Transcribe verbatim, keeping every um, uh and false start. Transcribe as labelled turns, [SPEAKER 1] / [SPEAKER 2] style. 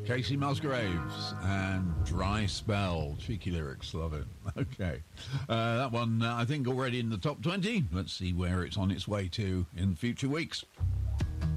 [SPEAKER 1] Casey Musgraves and Dry Spell. Cheeky lyrics, love it. Okay. Uh, that one, uh, I think, already in the top twenty. Let's see where it's on its way to in future weeks.